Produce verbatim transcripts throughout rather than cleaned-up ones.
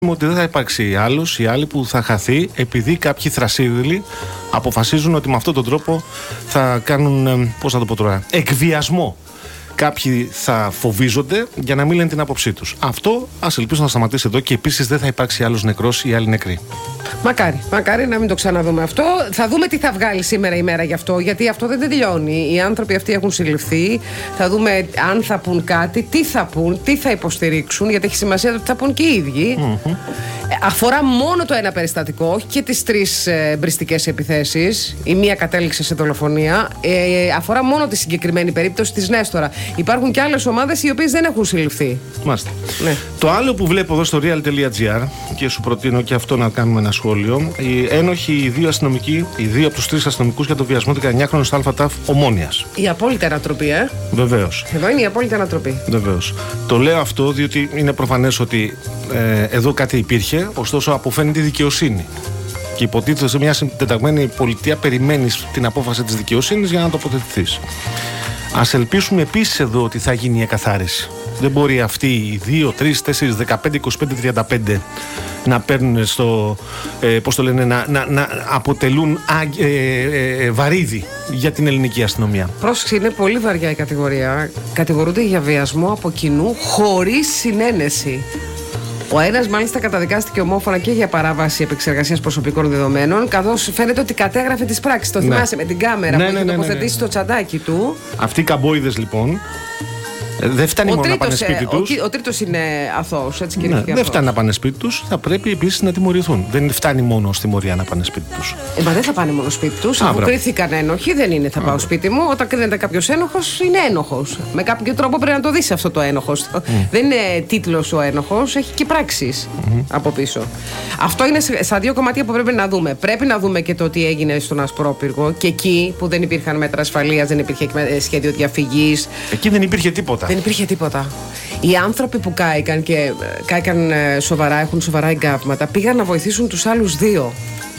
ότι δεν θα υπάρξει άλλος ή άλλη που θα χαθεί επειδή κάποιοι θρασίδηλοι αποφασίζουν ότι με αυτόν τον τρόπο θα κάνουν, πώς θα το πω τώρα, εκβιασμό. Κάποιοι θα φοβίζονται για να μην λένε την άποψή τους. Αυτό ας ελπίσω να σταματήσει εδώ και επίσης δεν θα υπάρξει άλλος νεκρός ή άλλοι νεκροί. Μακάρι, μακάρι να μην το ξαναδούμε αυτό. Θα δούμε τι θα βγάλει σήμερα η μέρα γι' αυτό, γιατί αυτό δεν τελειώνει. Οι άνθρωποι αυτοί έχουν συλληφθεί. Θα δούμε αν θα πούν κάτι, τι θα πούν, τι θα υποστηρίξουν, γιατί έχει σημασία ότι θα πούν και οι ίδιοι. Mm-hmm. Αφορά μόνο το ένα περιστατικό, όχι και τις τρεις ε, μπριστικές επιθέσεις. Η μία κατέληξε σε δολοφονία. Ε, αφορά μόνο τη συγκεκριμένη περίπτωση της Νέστορα. Υπάρχουν και άλλες ομάδες οι οποίες δεν έχουν συλληφθεί. Μάλιστα. Ναι. Το άλλο που βλέπω εδώ στο real.gr και σου προτείνω και αυτό να κάνουμε ένα σχόλιο. Οι ένοχοι, οι δύο αστυνομικοί, οι δύο από τους τρεις αστυνομικούς για το βιασμό δεκαεννιάχρονου στο ΑΤΑΦ Ομόνοιας. Η απόλυτη ανατροπή, ε. Βεβαίως. Εδώ είναι η απόλυτη ανατροπή. Βεβαίως. Το λέω αυτό διότι είναι προφανές ότι ε, εδώ κάτι υπήρχε, ωστόσο αποφαίνεται η δικαιοσύνη. Και υποτίθεται σε μια συντεταγμένη πολιτεία περιμένεις την απόφαση της δικαιοσύνης για να τοποθετηθείς. Ας ελπίσουμε επίσης εδώ ότι θα γίνει η εκαθάριση. Δεν μπορεί αυτοί οι δύο, τρεις, τέσσερις, δεκαπέντε, είκοσι πέντε, τριάντα πέντε να παίρνουν στο, ε, πώς το λένε, να, να, να αποτελούν α, ε, ε, ε, βαρύδι για την ελληνική αστυνομία. Πρόσεξε, είναι πολύ βαριά η κατηγορία. Κατηγορούνται για βιασμό από κοινού χωρίς συνένεση. Ο ένας μάλιστα καταδικάστηκε ομόφωνα και για παράβαση επεξεργασίας προσωπικών δεδομένων, καθώς φαίνεται ότι κατέγραφε τις πράξεις. Το ναι. θυμάσαι με την κάμερα ναι, που ναι, είχε ναι, τοποθετήσει ναι, ναι, ναι. στο τσαντάκι του. Αυτοί οι καμπόιδες λοιπόν. Δεν φτάνει ο μόνο τρίτος, να πάνε σπίτι τους. Ο, ο τρίτος είναι αθώος, έτσι ναι, δεν φτάνει να πάνε σπίτι τους, θα πρέπει επίσης να τιμωρηθούν. Δεν φτάνει μόνο ως τιμωρία να πάνε σπίτι τους. Ε, μα δεν θα πάνε μόνο σπίτι τους. Αποκρίθηκαν ένοχοι, δεν είναι θα πάω σπίτι μου. Όταν κρίνεται κάποιος ένοχος, είναι ένοχος. Με κάποιο τρόπο πρέπει να το δεις αυτό το ένοχος. Mm. Δεν είναι τίτλος ο ένοχος, έχει και πράξεις mm-hmm. από πίσω. Αυτό είναι στα δύο κομμάτια που πρέπει να δούμε. Πρέπει να δούμε και το τι έγινε στον Ασπρόπυργο και εκεί που δεν υπήρχαν μέτρα ασφαλείας, δεν υπήρχε σχέδιο διαφυγής. Εκεί δεν υπήρχε τίποτα. Δεν υπήρχε τίποτα. Οι άνθρωποι που κάηκαν και κάηκαν σοβαρά, έχουν σοβαρά εγκάβματα, πήγαν να βοηθήσουν τους άλλους δύο.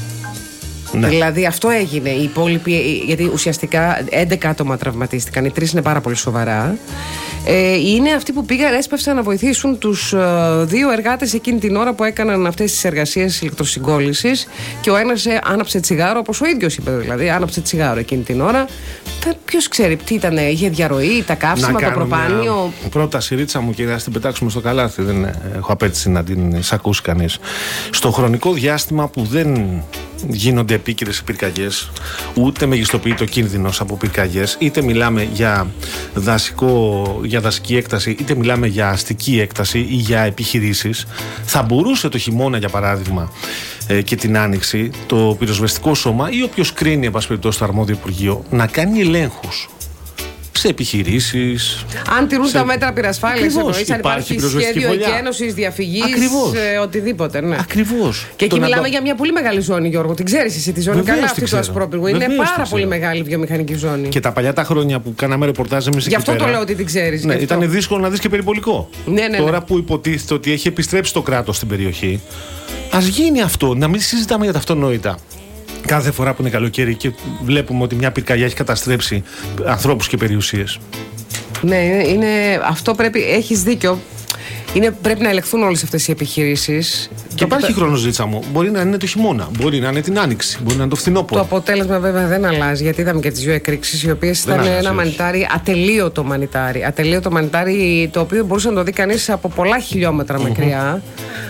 Ναι. Δηλαδή αυτό έγινε. Οι υπόλοιποι, γιατί ουσιαστικά έντεκα άτομα τραυματίστηκαν, οι τρεις είναι πάρα πολύ σοβαρά. Ε, είναι αυτοί που πήγαν, έσπευσαν να βοηθήσουν τους ε, δύο εργάτες εκείνη την ώρα που έκαναν αυτές τις εργασίες ηλεκτροσυγκόλλησης και ο ένας ε, άναψε τσιγάρο, όπως ο ίδιος είπε δηλαδή, άναψε τσιγάρο εκείνη την ώρα. Ποιος ξέρει τι ήταν, είχε διαρροή, τα καύσιμα, το προπάνιο. Πρόταση, Ρίτσα μου, και να την πετάξουμε στο καλάθι. Δεν έχω απέτηση να την ακούσει κανείς. Στο χρονικό διάστημα που δεν γίνονται επίκαιρες πυρκαγιές, ούτε μεγιστοποιείται ο κίνδυνος από πυρκαγιές, είτε μιλάμε για, δασικό, για δασική έκταση, είτε μιλάμε για αστική έκταση ή για επιχειρήσεις, θα μπορούσε το χειμώνα, για παράδειγμα, ε, και την άνοιξη, το πυροσβεστικό σώμα ή όποιος κρίνει, εν πάση περιπτώσει, το αρμόδιο Υπουργείο, να κάνει ελέγχους σε επιχειρήσεις. Αν τηρούν σε... τα μέτρα πυρασφάλειας, εννοείς, αν υπάρχει σχέδιο εκένωσης, διαφυγής, ε, οτιδήποτε. Ναι. Ακριβώς. Και εκεί το μιλάμε να... για μια πολύ μεγάλη ζώνη, Γιώργο. Την ξέρεις εσύ τη ζώνη? Βεβαίως καλά αυτή του Ασπρόπυργου. Είναι πάρα πολύ μεγάλη βιομηχανική ζώνη. Και τα παλιά τα χρόνια που κάναμε ρεπορτάζ εμείς εκεί πέρα. Γι' αυτό πέρα, το λέω ότι την ξέρεις. Ναι, ήταν δύσκολο να δεις και περιπολικό. Ναι, ναι, ναι. Τώρα που υποτίθεται ότι έχει επιστρέψει το κράτος στην περιοχή, ας γίνει αυτό. Να μην συζητάμε για τα αυτονόητα. Κάθε φορά που είναι καλοκαίρι και βλέπουμε ότι μια πυρκαγιά έχει καταστρέψει ανθρώπους και περιουσίες. Ναι, είναι, αυτό πρέπει, έχεις δίκιο. Είναι, πρέπει να ελεγχθούν όλες αυτές οι επιχειρήσεις. Και, και υπάρχει χρόνος, Ζήτσα μου. Μπορεί να είναι το χειμώνα, μπορεί να είναι την άνοιξη, μπορεί να είναι το φθινόπωρο. Το αποτέλεσμα βέβαια δεν αλλάζει, γιατί είδαμε και τις δύο εκρήξεις, οι οποίες ήταν αλλάζει, ένα μανιτάρι, ατελείωτο μανιτάρι. Ατελείωτο μανιτάρι, το οποίο μπορούσε να το δει κανείς από πολλά χιλιόμετρα mm-hmm. μακριά.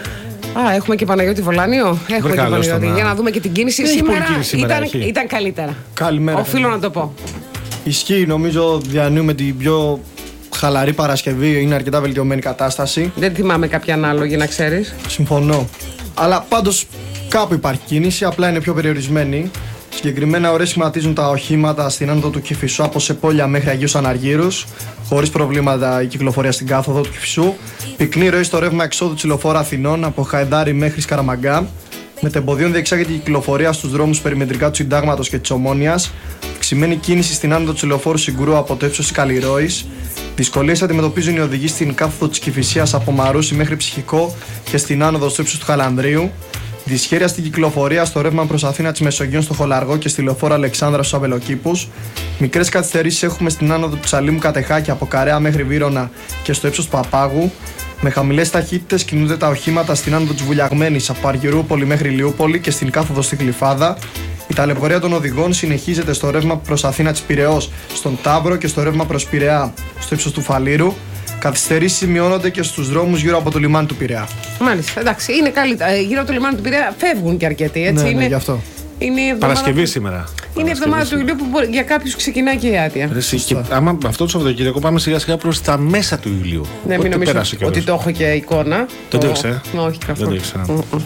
Α, έχουμε και Παναγιώτη Βολάνιο. Έχουμε και Παναγιώτη. Να... Για να δούμε και την κίνηση. Σήμερα, σήμερα ήταν, ήταν καλύτερα. Καλημέρα. Οφείλω να το πω. Ισχύει, νομίζω διανύουμε την πιο χαλαρή Παρασκευή. Είναι αρκετά βελτιωμένη κατάσταση. Δεν θυμάμαι κάποια ανάλογη, να ξέρεις. Συμφωνώ. Αλλά πάντως κάπου υπάρχει κίνηση, απλά είναι πιο περιορισμένη. Συγκεκριμένα, ωραία σχηματίζουν τα οχήματα στην άνοδο του Κηφισού από Σεπόλια μέχρι Αγίους Αναργύρους. Χωρίς προβλήματα η κυκλοφορία στην κάθοδο του Κηφισού. Πυκνή ροή στο ρεύμα εξόδου της Λεωφόρου Αθηνών από Χαϊδάρι μέχρι Σκαραμαγκά. Μετεμποδίων διεξάγεται η κυκλοφορία στους δρόμους περιμετρικά του Συντάγματος και της Ομόνοιας. Αυξημένη κίνηση στην άνοδο της Λεωφόρου Συγκρού από το ύψος της Καλλιρόης. Δυσκολίες αντιμετωπίζουν οι οδηγοί στην κάθοδο της Κηφισίας από Μαρούσι μέχρι Ψυχικό και στην άνοδο στο ύψος του Χαλανδρίου. Δυσχέρεια στην κυκλοφορία στο ρεύμα προς Αθήνα της Μεσογείων στο Χολαργό και στη Λεωφόρο Αλεξάνδρα στους Αβελοκήπους. Μικρές καθυστερήσεις έχουμε στην άνοδο του Ψαλίμου Κατεχάκη από Καρέα μέχρι Βύρωνα και στο ύψος του Παπάγου. Με χαμηλές ταχύτητες κινούνται τα οχήματα στην άνοδο της Βουλιαγμένης από Αργυρούπολη μέχρι Ηλιούπολη και στην κάθοδο στη Γλυφάδα. Η ταλαιπωρία των οδηγών συνεχίζεται στο ρεύμα προς Αθήνα της Πειραιώς, στον Ταύρο και στο ρεύμα προς Πειραιά, στο ύψος του Φαλήρου. Καθυστερήσεις σημειώνονται και στους δρόμους γύρω από το λιμάνι του Πειραιά. Μάλιστα, εντάξει, είναι καλή. Γύρω από το λιμάνι του Πειραιά φεύγουν και αρκετοί, έτσι. Ναι, είναι... ναι, γι' αυτό. Είναι η Παρασκευή σήμερα. Είναι η εβδομάδα του Ιουλίου που μπορεί, για κάποιους ξεκινάει και η άδεια. Και άμα αυτό το Σαββατοκύριακο πάμε σιγά σιγά προς τα μέσα του Ιουλίου. Ναι, μην νομίζω ότι το έχω και εικόνα. Δεν το έχεις, ε? Όχι, καθόλου. Δεν το ήξερα.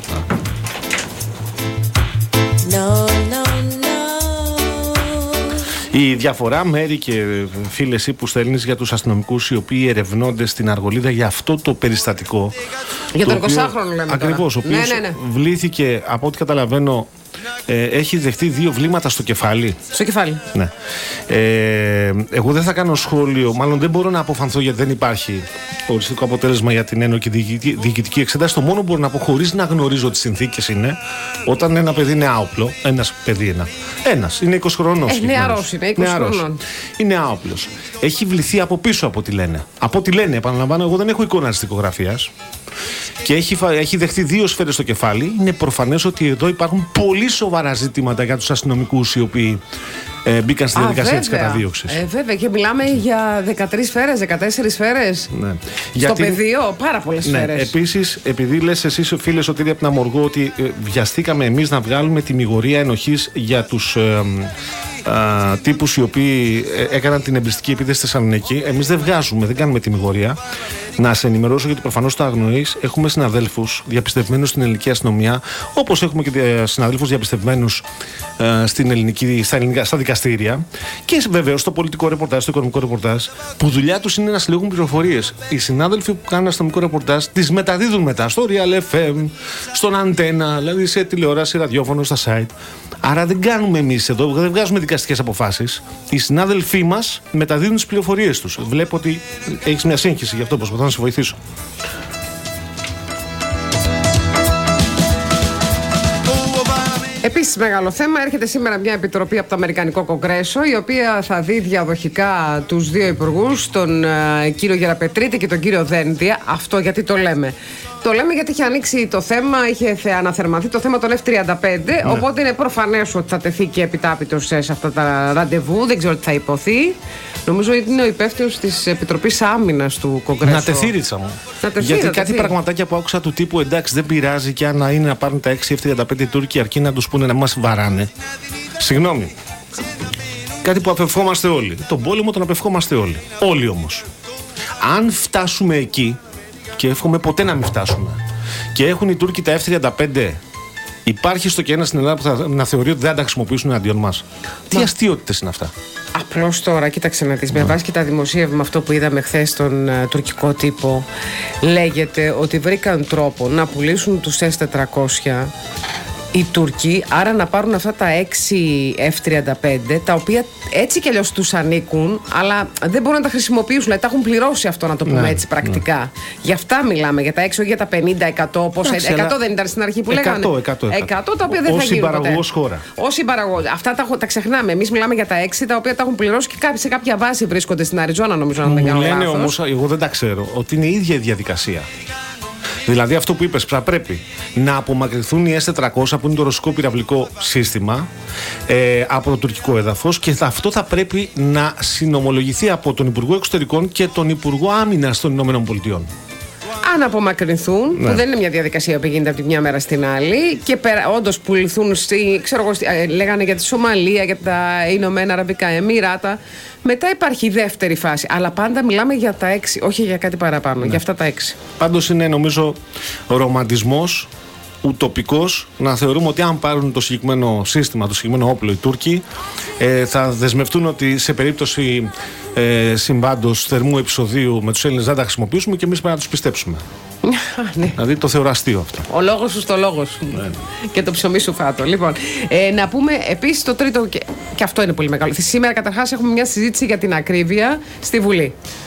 Η διαφορά, Μέρη και φίλε, εσύ που στέλνεις για τους αστυνομικούς οι οποίοι ερευνώνται στην Αργολίδα για αυτό το περιστατικό. Για τον εικοσάχρονο λέμε. Ακριβώς, ο οποίος ναι, ναι, ναι. βλήθηκε, από ό,τι καταλαβαίνω, ε, έχει δεχτεί δύο βλήματα στο κεφάλι. Στο κεφάλι. Ναι. Ε, εγώ δεν θα κάνω σχόλιο, μάλλον δεν μπορώ να αποφανθώ γιατί δεν υπάρχει οριστικό αποτέλεσμα για την ένοχη διοικητική εξέταση. Το μόνο που μπορώ να πω, χωρίς να γνωρίζω τις συνθήκες, είναι όταν ένα παιδί είναι άοπλο. Ένας παιδί, ένα. Ένας, είναι είκοσι χρονών. Ε, νεαρός είναι, είκοσι χρονών. Είναι άοπλος. Έχει βληθεί από πίσω από ό,τι λένε. Από ό,τι λένε, επαναλαμβάνω, εγώ δεν έχω εικόνα της δικογραφίας. Και έχει, έχει δεχτεί δύο σφαίρες στο κεφάλι. Είναι προφανές ότι εδώ υπάρχουν πολύ σοβαρά ζητήματα για τους αστυνομικούς οι οποίοι ε, μπήκαν στη διαδικασία της καταδίωξης. Ε, βέβαια, και μιλάμε για δεκατρείς σφαίρες, δεκατέσσερις σφαίρες. Ναι. Στο Γιατί... πεδίο, πάρα πολλές ναι. σφαίρες. Επίσης, επειδή λες εσείς, φίλε Σωτήρη, από την Αμοργό, ότι ε, βιαστήκαμε εμείς να βγάλουμε τιμιγορία ενοχής για τους. Ε, Uh, τύπους οι οποίοι έκαναν την εμπριστική επίθεση στη Θεσσαλονίκη. Εμείς δεν βγάζουμε, δεν κάνουμε τιμιγορία. Να σε ενημερώσω, γιατί προφανώς το αγνοείς. Έχουμε συναδέλφους διαπιστευμένους στην ελληνική αστυνομία, όπως έχουμε και συναδέλφους διαπιστευμένους uh, στην ελληνική, στα, ελληνικά, στα δικαστήρια. Και βεβαίως στο πολιτικό ρεπορτάζ, στο οικονομικό ρεπορτάζ, που δουλειά τους είναι να συλλέγουν πληροφορίες. Οι συνάδελφοι που κάνουν αστυνομικό ρεπορτάζ τις μεταδίδουν μετά στο Real εφ εμ, στον Αντένα, δηλαδή σε τηλεόραση, ραδιόφωνο, στα site. Άρα δεν κάνουμε εμείς εδώ, δεν βγάζουμε δικαστικές αποφάσεις. Οι συνάδελφοί μας μεταδίδουν τις πληροφορίες τους. Βλέπω ότι έχεις μια σύγχυση, γι' αυτό προσπαθώ να σε βοηθήσω. Επίσης, μεγάλο θέμα, έρχεται σήμερα μια επιτροπή από το Αμερικανικό Κογκρέσο, η οποία θα δει διαδοχικά τους δύο υπουργούς, τον uh, κύριο Γεραπετρίτη και τον κύριο Δένδια. Αυτό γιατί το λέμε. Το λέμε γιατί είχε ανοίξει το θέμα, είχε αναθερμανθεί το θέμα των εφ τριάντα πέντε. Ναι. Οπότε είναι προφανές ότι θα τεθεί και επιτάπητος σε αυτά τα ραντεβού. Δεν ξέρω τι θα υποθεί. Νομίζω ότι είναι ο υπεύθυνος της Επιτροπής Άμυνας του Κογκρέσου. Να τεθεί, ρίτσα μου. Να τεθεί, γιατί να κάτι τεθεί. πραγματάκια που άκουσα του τύπου, εντάξει, δεν πειράζει και αν είναι να πάρουν τα έξι εφ τριάντα πέντε οι Τούρκοι, αρκεί να τους πούνε να μας βαράνε. Συγγνώμη. Κάτι που απευχόμαστε όλοι. Τον πόλεμο τον απευχόμαστε όλοι. Όλοι όμως. Αν φτάσουμε εκεί, και εύχομαι ποτέ να μην φτάσουμε, και έχουν οι Τούρκοι τα εφ τριάντα πέντε, υπάρχει στο και ένα στην Ελλάδα που θα να θεωρεί ότι δεν θα τα χρησιμοποιήσουν εναντίον μας. Τι αστείωτες είναι αυτά. Απλώς τώρα, κοίταξε να δεις, με βάση και τα δημοσίευμα αυτό που είδαμε χθες στον uh, τουρκικό τύπο, λέγεται ότι βρήκαν τρόπο να πουλήσουν τους ες τετρακόσια οι Τούρκοι, άρα να πάρουν αυτά τα έξι εφ τριάντα πέντε, τα οποία έτσι κι αλλιώς τους ανήκουν, αλλά δεν μπορούν να τα χρησιμοποιήσουν, δηλαδή τα έχουν πληρώσει αυτό, να το πούμε, ναι, έτσι πρακτικά. Ναι. Γι' αυτά μιλάμε, για τα έξι, όχι για τα πενήντα, εκατό, πόσα, Άξι, εκατό δεν ήταν στην αρχή που λέγανε. εκατό, εκατό, εκατό. εκατό, τα οποία δεν Ως θα γίνουν ποτέ. Ως συμπαραγωγός χώρα. Ως συμπαραγωγός. Αυτά τα, τα ξεχνάμε. Εμείς μιλάμε για τα έξι, τα οποία τα έχουν πληρώσει και σε κάποια βάση βρίσκονται στην Αριζόνα, νομίζω, αν δεν κάνω λάθος. Λένε όμως, εγώ δεν τα ξέρω, ότι είναι η ίδια η διαδικασία. Δηλαδή αυτό που είπες, θα πρέπει να απομακρυνθούν οι ες τετρακόσια που είναι το ρωσικό πυραυλικό σύστημα ε, από το τουρκικό έδαφος, και θα, αυτό θα πρέπει να συνομολογηθεί από τον Υπουργό Εξωτερικών και τον Υπουργό Άμυνας των Ηνωμένων Πολιτειών. Αν απομακρυνθούν, ναι, που δεν είναι μια διαδικασία που γίνεται από τη μια μέρα στην άλλη, και όντως πουληθούν, στη, ξέρω εγώ, λέγανε για τη Σομαλία, για τα Ηνωμένα Αραβικά Εμμυράτα. Μετά υπάρχει η δεύτερη φάση. Αλλά πάντα μιλάμε για τα έξι, όχι για κάτι παραπάνω, ναι, για αυτά τα έξι. Πάντως είναι, νομίζω, ρομαντισμός, ουτοπικός, να θεωρούμε ότι αν πάρουν το συγκεκριμένο σύστημα, το συγκεκριμένο όπλο οι Τούρκοι, ε, θα δεσμευτούν ότι σε περίπτωση ε, συμβάντος θερμού επεισοδίου με τους Έλληνες δεν τα χρησιμοποιήσουμε, και εμείς πρέπει να τους πιστέψουμε. Ναι. Δηλαδή το θεωρώ αστείο αυτό. Ο λόγος σου στο λόγο σου. Ναι. Και το ψωμί σου φάτο. Λοιπόν, ε, να πούμε επίσης το τρίτο, και, και αυτό είναι πολύ μεγάλο. Σήμερα καταρχάς έχουμε μια συζήτηση για την ακρίβεια στη Βουλή.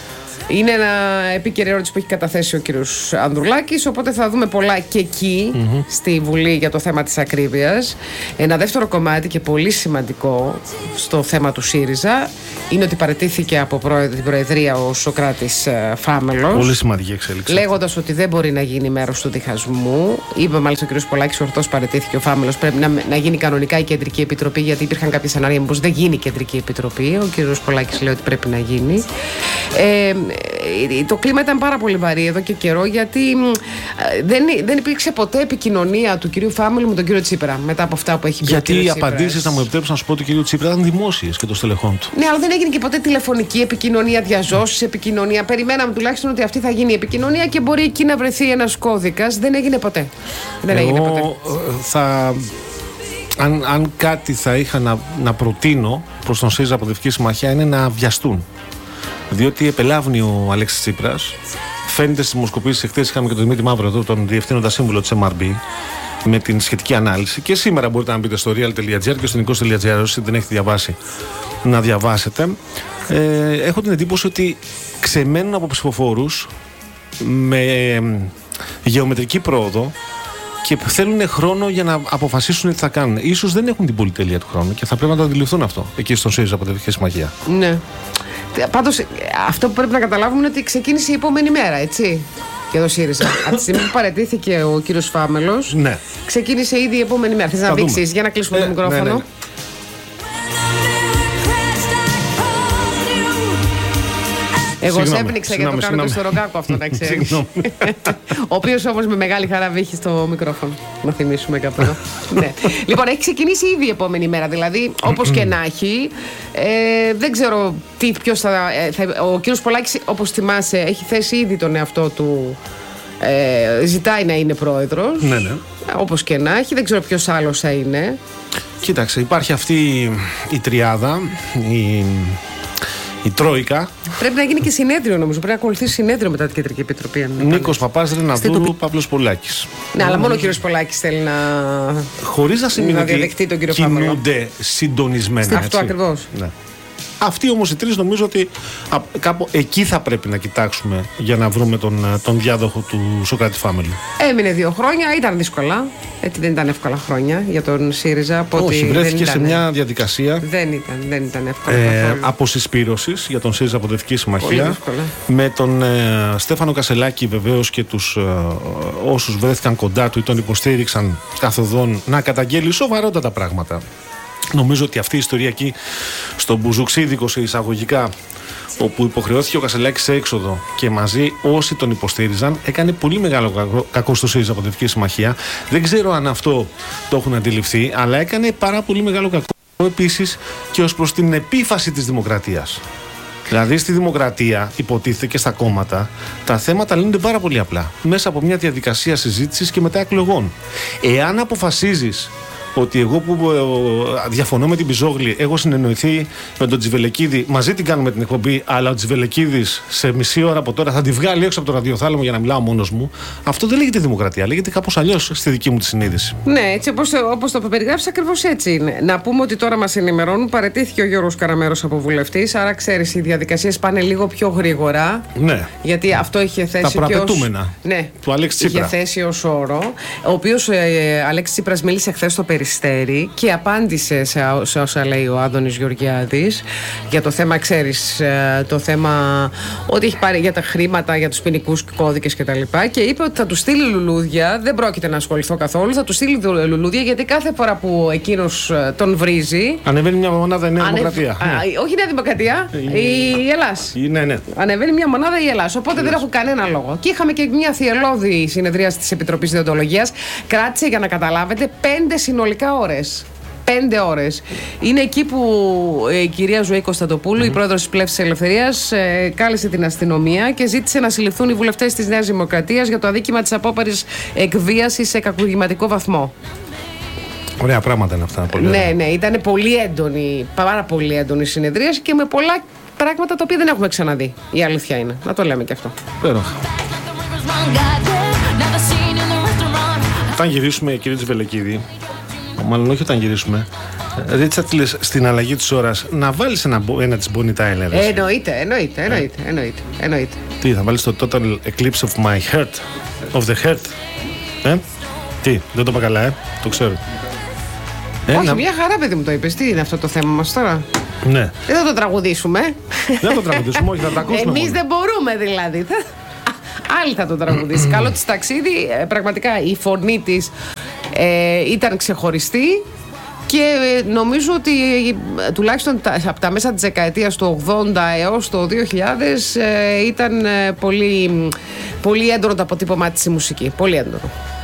Είναι ένα επίκαιρη ερώτηση που έχει καταθέσει ο κύριος Ανδρουλάκης, οπότε θα δούμε πολλά και εκεί mm-hmm. στη Βουλή για το θέμα της ακρίβειας. Ένα δεύτερο κομμάτι και πολύ σημαντικό στο θέμα του ΣΥΡΙΖΑ είναι ότι παραιτήθηκε από την Προεδρία ο Σωκράτης Φάμελος. Πολύ σημαντική εξέλιξη. Λέγοντας ότι δεν μπορεί να γίνει μέρος του διχασμού. Είπε μάλιστα ο κύριος Πολάκης, ορθώς παραιτήθηκε ο Φάμελος. Πρέπει να, να γίνει κανονικά η Κεντρική Επιτροπή, γιατί υπήρχαν κάποια σενάρια πως δεν γίνει η Κεντρική Επιτροπή. Ο κύριος Πολάκης λέει ότι πρέπει να γίνει. Ε, το κλίμα ήταν πάρα πολύ βαρύ εδώ και καιρό, γιατί δεν, δεν υπήρξε ποτέ επικοινωνία του κυρίου Φάμελου με τον κύριο Τσίπρα μετά από αυτά που έχει πει. Γιατί οι απαντήσεις, να μου επιτρέψει να σου πω, του κυρίου Τσίπρα ήταν δημόσιες και των στελεχών του. Ναι, αλλά δεν έγινε και ποτέ τηλεφωνική επικοινωνία, διαζώσεις επικοινωνία. Περιμέναμε τουλάχιστον ότι αυτή θα γίνει η επικοινωνία και μπορεί εκεί να βρεθεί ένας κώδικας. Δεν έγινε ποτέ. Δεν Εγώ, έγινε ποτέ. Θα... Αν, αν κάτι θα είχα να, να προτείνω προς τον ΣΥΡΙΖΑ Προοδευτική Συμμαχία είναι να βιαστούν. Διότι επελάβνει ο Αλέξης Τσίπρας. Φαίνεται στις δημοσκοπήσεις. Εχθές είχαμε και τον Δημήτρη Μαύρο εδώ, τον διευθύνοντα σύμβουλο της εμ αρ μπι, με την σχετική ανάλυση. Και σήμερα μπορείτε να μπείτε στο real τελεία τζι άρ και στο νικός τελεία τζι άρ, όσοι δεν έχετε διαβάσει, να διαβάσετε. Ε, έχω την εντύπωση ότι ξεμένουν από ψηφοφόρους με γεωμετρική πρόοδο και θέλουν χρόνο για να αποφασίσουν τι θα κάνουν. Ίσως δεν έχουν την πολυτέλεια του χρόνου και θα πρέπει να το αντιληφθούν αυτό εκεί στον ΣΥΡΙΖΑ Προοδευτική Συμμαχία. Ναι. Πάντως, αυτό που πρέπει να καταλάβουμε είναι ότι ξεκίνησε η επόμενη μέρα, έτσι. Για το ΣΥΡΙΖΑ. Από τη στιγμή που παραιτήθηκε ο κύριος Φάμελος, ναι. ξεκίνησε ήδη η επόμενη μέρα. Θες να δείξεις, για να κλείσουμε ε, το μικρόφωνο. Ναι, ναι, ναι. Εγώ σε έπνιξα για το κάνω το Στοροκάκο αυτό, να ξέρεις. Ο οποίος όμως με μεγάλη χαρά βήχει στο μικρόφωνο. Να θυμίσουμε κάπου εδώ. Ναι. Λοιπόν, έχει ξεκινήσει ήδη η επόμενη μέρα. Δηλαδή, όπως και να έχει, ε, δεν ξέρω τι, ποιος θα, ε, θα. Ο κύριος Πολάκης, όπως θυμάσαι, έχει θέσει ήδη τον εαυτό του. Ε, ζητάει να είναι πρόεδρος. Ναι, ναι. Όπως και να έχει, δεν ξέρω ποιος άλλος θα είναι. Κοίταξε, υπάρχει αυτή η τριάδα. Η. Η Τρόικα. Πρέπει να γίνει και συνέδριο, νομίζω. Πρέπει να ακολουθήσει συνέδριο μετά την Κεντρική Επιτροπή. Νίκος Παπάς, Ρεναδούρου, τοπι... Παύλος Πολάκης. Ναι, αλλά μόνο ο κύριος Πολάκης θέλει να. Χωρίς να σημαίνει ότι τον κύριο κινούνται συντονισμένα. Αυτό ακριβώς. Ναι. Αυτοί όμως οι τρεις νομίζω ότι α, κάπου εκεί θα πρέπει να κοιτάξουμε για να βρούμε τον, τον διάδοχο του Σωκράτη Φάμελου. Έμεινε δύο χρόνια, ήταν δύσκολα. Έτσι δεν ήταν εύκολα χρόνια για τον ΣΥΡΙΖΑ. Όχι, βρέθηκε σε μια διαδικασία. Δεν ήταν, δεν ήταν εύκολα. Ε, αποσυσπήρωσης για τον ΣΥΡΙΖΑ Προοδευτική Συμμαχία. Με τον ε, Στέφανο Κασελάκη βεβαίως και τους ε, όσους βρέθηκαν κοντά του ή τον υποστήριξαν καθοδόν να καταγγέλει σοβαρότατα πράγματα. Νομίζω ότι αυτή η ιστορία εκεί στο Μπουζουξίδικο σε εισαγωγικά, όπου υποχρεώθηκε ο Κασελάκης σε έξοδο και μαζί όσοι τον υποστήριζαν, έκανε πολύ μεγάλο κακό, κακό στο ΣΥΡΙΖΑ Προοδευτική Συμμαχία. Δεν ξέρω αν αυτό το έχουν αντιληφθεί, αλλά έκανε πάρα πολύ μεγάλο κακό επίσης και ως προς την επίφαση της δημοκρατίας. Δηλαδή στη δημοκρατία, υποτίθεται και στα κόμματα, τα θέματα λύνονται πάρα πολύ απλά. Μέσα από μια διαδικασία συζήτησης και μετά εκλογών. Εάν αποφασίζεις ότι εγώ που ε, διαφωνώ με την Πιζόγλη έχω συνεννοηθεί με τον Τζιβελεκίδη, μαζί την κάνουμε την εκπομπή, αλλά ο Τζιβελεκίδης σε μισή ώρα από τώρα θα τη βγάλει έξω από το ραδιοθάλαμο για να μιλάω μόνος μου. Αυτό δεν λέγεται δημοκρατία, λέγεται κάπως αλλιώς στη δική μου τη συνείδηση. Ναι, έτσι όπως, όπως το περιγράψεις, ακριβώς έτσι είναι. Να πούμε ότι τώρα μας ενημερώνουν, παραιτήθηκε ο Γιώργος Καραμέρος από βουλευτής, άρα ξέρεις, οι διαδικασίες πάνε λίγο πιο γρήγορα. Ναι. Γιατί αυτό είχε θέσει. Τα προαπαιτούμενα ναι, του Αλέξη Τσίπρα. Είχε θέσει ως όρο, ο οποίος ε, Αλέξης Τσίπρας μίλησε χθες στο Περιστέρι και απάντησε σε, σε όσα λέει ο Άδωνης Γεωργιάδης για το θέμα, ξέρεις, το θέμα ότι έχει πάρει για τα χρήματα, για τους ποινικούς κώδικες κτλ. Και, και είπε ότι θα του στείλει λουλούδια, δεν πρόκειται να ασχοληθώ καθόλου, θα του στείλει λουλούδια γιατί κάθε φορά που εκείνος τον βρίζει. Ανεβαίνει μια μονάδα η Νέα Ανε... Δημοκρατία. Α, όχι η Νέα Δημοκρατία, η, η Ελλάς. Ναι, ναι. Ανεβαίνει μια μονάδα η Ελλάς. Οπότε δεν έχω κανένα λόγο. Και είχαμε και μια θυελλώδη συνεδρία της Επιτροπής Δεοντολογίας. Κράτησε, για να καταλάβετε, πέντε συνολικά ώρες. Πέντε ώρες. Είναι εκεί που η κυρία Ζωή Κωνσταντοπούλου, mm-hmm. η πρόεδρος της Πλεύσης Ελευθερίας, ε, κάλεσε την αστυνομία και ζήτησε να συλληφθούν οι βουλευτές της Νέας Δημοκρατίας για το αδίκημα της απόπαρης εκβίασης σε κακουργηματικό βαθμό. Ωραία πράγματα είναι αυτά. Πολύ ναι, ναι, ήταν πολύ έντονη, πάρα πολύ έντονη συνεδρίαση και με πολλά πράγματα τα οποία δεν έχουμε ξαναδεί. Η αλήθεια είναι. Να το λέμε και αυτό. Πέροχα. Θα γυρίσουμε, κύριε Τζιβελεκίδη, μάλλον όχι όταν γυρίσουμε. Ρίτσαρτ, λες, στην αλλαγή της ώρας να βάλεις ένα, ένα της Bonnie Tyler. Ε, εννοείται, εννοείται, εννοείται, εννοείται, εννοείται. Τι, θα βάλεις το Total Eclipse of my heart, of the heart. Ε? Τι, δεν το είπα καλά, ε, το ξέρω. Ε, όχι, να... μια χαρά, παιδί μου, το είπες. Τι είναι αυτό το θέμα μας τώρα? Ναι. Δεν θα το τραγουδήσουμε. Δεν θα το τραγουδήσουμε, όχι, θα τα ακούσουμε. Εμείς δεν μπορούμε δηλαδή. Άλλοι θα το τραγουδήσει. Καλό της ταξίδι, πραγματικά η φωνή της ε, ήταν ξεχωριστή. Και νομίζω ότι τουλάχιστον από τα μέσα της δεκαετίας του ογδόντα έως το δύο χιλιάδες ήταν πολύ, πολύ έντονο το αποτύπωμά της η μουσική. Πολύ έντονο.